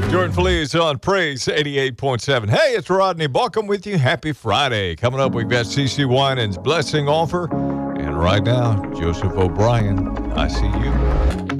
Jordan Feliz on Praise 88.7. Hey, it's Rodney Balcom with you. Happy Friday. Coming up, we've got CeCe Winans Blessing Offer. And right now, Joseph O'Brien, I See You.